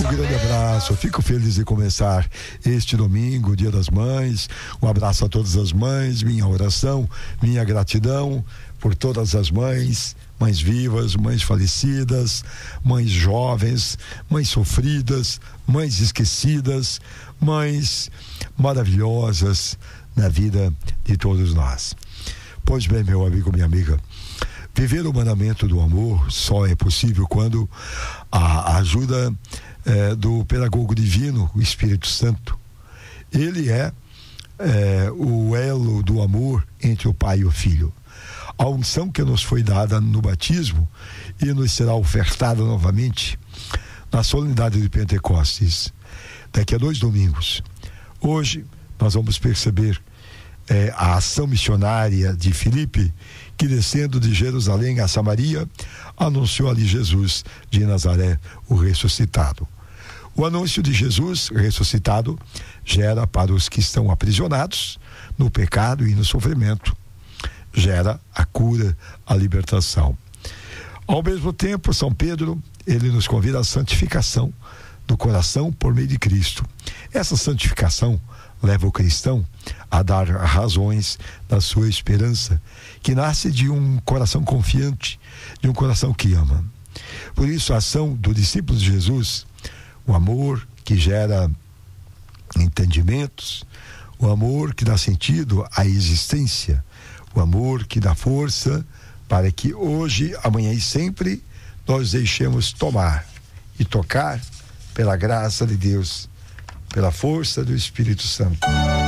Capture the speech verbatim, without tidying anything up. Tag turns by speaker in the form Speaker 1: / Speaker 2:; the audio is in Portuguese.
Speaker 1: Um grande abraço, eu fico feliz de começar este domingo, Dia das Mães. Um abraço a todas as mães, minha oração, minha gratidão por todas as mães, mães vivas, mães falecidas, mães jovens, mães sofridas, mães esquecidas, mães maravilhosas na vida de todos nós. Pois bem, meu amigo, minha amiga, viver o mandamento do amor só é possível quando a ajuda é, do pedagogo divino, o Espírito Santo. Ele é, é o elo do amor entre o Pai e o Filho. A unção que nos foi dada no batismo e nos será ofertada novamente na solenidade de Pentecostes, daqui a dois domingos. Hoje nós vamos perceber é, a ação missionária de Filipe, que descendo de Jerusalém a Samaria, anunciou ali Jesus de Nazaré, o ressuscitado. O anúncio de Jesus ressuscitado gera para os que estão aprisionados no pecado e no sofrimento, gera a cura, a libertação. Ao mesmo tempo, São Pedro, ele nos convida à santificação do coração por meio de Cristo. Essa santificação leva o cristão a dar razões da sua esperança, que nasce de um coração confiante, de um coração que ama. Por isso, a ação do discípulo de Jesus, o amor que gera entendimentos, o amor que dá sentido à existência, o amor que dá força para que hoje, amanhã e sempre nós deixemos tomar e tocar pela graça de Deus, pela força do Espírito Santo.